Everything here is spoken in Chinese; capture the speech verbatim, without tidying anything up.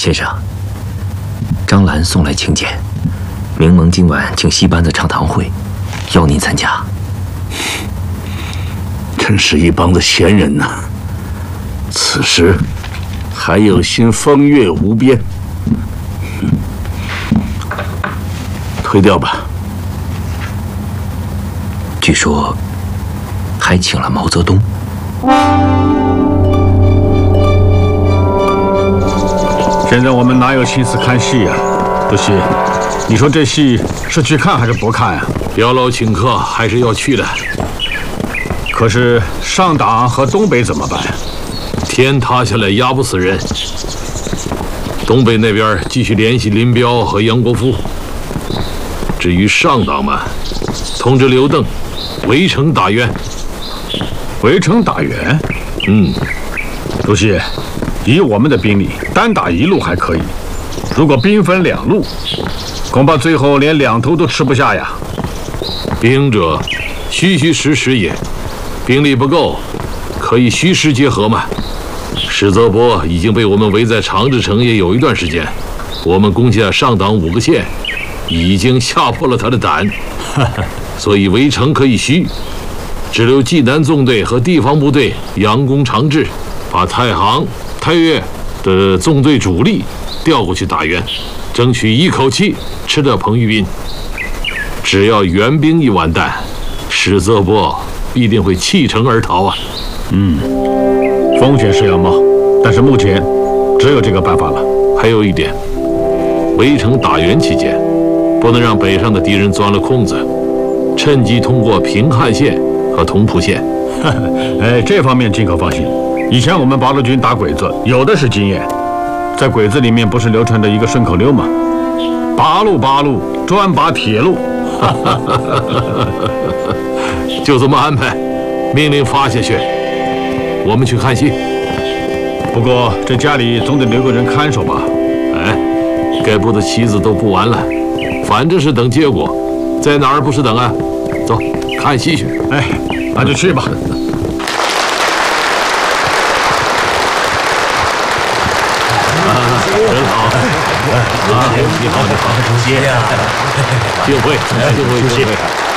先生，张兰送来请柬，明盟今晚请戏班子唱堂会，邀您参加。 真是一帮子闲人呐！此时还有心风月无边，推掉吧。 据说还请了毛泽东。 现在我们哪有心思看戏呀？主席，你说这戏是去看还是不看呀？ 表老请客还是要去的。 可是上党和东北怎么办？ 天塌下来压不死人。东北那边继续联系林彪和杨国福。至于上党嘛，通知刘邓围城打援。 围城打援？ 嗯， 主席，以我们的兵力，单打一路还可以，如果兵分两路，恐怕最后连两头都吃不下呀。 兵者，虚虚实实也。兵力不够，可以虚实结合嘛。史泽波已经被我们围在长治城也有一段时间，我们攻下上党五个县，已经吓破了他的胆，所以围城可以虚，只留济南纵队和地方部队佯攻长治，把太行、太岳的纵队主力调过去打援，争取一口气吃掉彭玉斌。只要援兵一完蛋，史泽波必定会弃城而逃啊！ 嗯，风险是要冒，但是目前只有这个办法了。 还有一点，围城打援期间，不能让北上的敌人钻了空子，趁机通过平汉线和同蒲县。 哎，这方面尽可放心。以前我们八路军打鬼子有的是经验，在鬼子里面不是流传着一个顺口溜吗？八路八路专把铁路。 就这么安排，命令发下去，我们去看戏。 不过这家里总得留个人看守吧？ 哎，该布的棋子都布完了，反正是等结果，在哪儿不是等啊？走，看戏去。 哎，那就去吧。 真好，啊，你好，你好，主席呀，幸会，幸会，幸会。